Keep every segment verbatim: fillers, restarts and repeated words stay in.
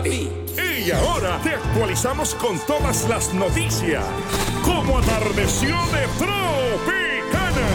ti. Y ahora te actualizamos con todas las noticias. Como atardeció de Tropicana.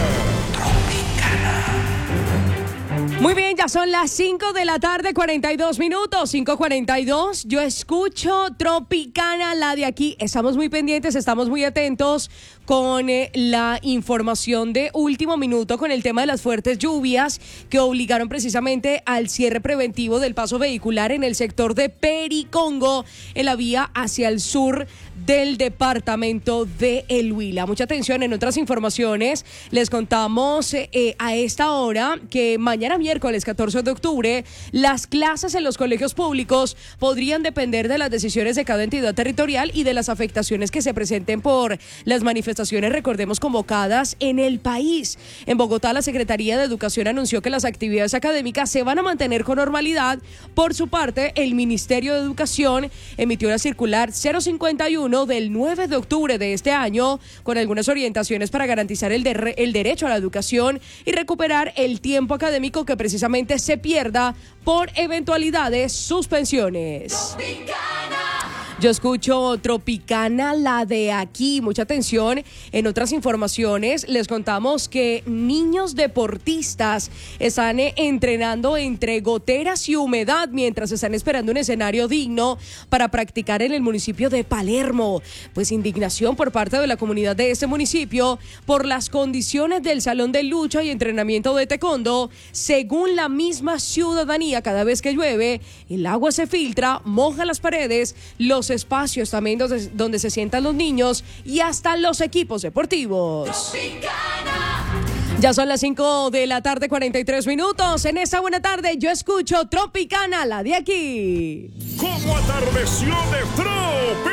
Muy bien, ya son las cinco de la tarde, cuarenta y dos minutos, cinco cuarenta y dos. Yo escucho Tropicana, la de aquí. Estamos muy pendientes, estamos muy atentos con eh, la información de último minuto con el tema de las fuertes lluvias que obligaron precisamente al cierre preventivo del paso vehicular en el sector de Pericongo, en la vía hacia el sur del departamento de El Huila. Mucha atención, en otras informaciones les contamos eh, a esta hora que mañana miércoles catorce de octubre las clases en los colegios públicos podrían depender de las decisiones de cada entidad territorial y de las afectaciones que se presenten por las manifestaciones, recordemos, convocadas en el país. En Bogotá, la Secretaría de Educación anunció que las actividades académicas se van a mantener con normalidad. Por su parte, el Ministerio de Educación emitió la circular cero cincuenta y uno del nueve de octubre de este año con algunas orientaciones para garantizar el, de, el derecho a la educación y recuperar el tiempo académico que precisamente se pierda por eventualidades suspensiones. Tropicana. Yo escucho Tropicana, la de aquí. Mucha atención. En otras informaciones les contamos que niños deportistas están eh, entrenando entre goteras y humedad mientras están esperando un escenario digno para practicar en el municipio de Palermo. Pues indignación por parte de la comunidad de este municipio por las condiciones del salón de lucha y entrenamiento de taekwondo. Según la misma ciudadanía, cada vez que llueve, el agua se filtra, moja las paredes, los espacios también donde, donde se sientan los niños y hasta los equipos deportivos. Tropicana. Ya son las cinco de la tarde, cuarenta y tres minutos. En esta buena tarde yo escucho Tropicana, la de aquí. Como atardeció de Tropicana.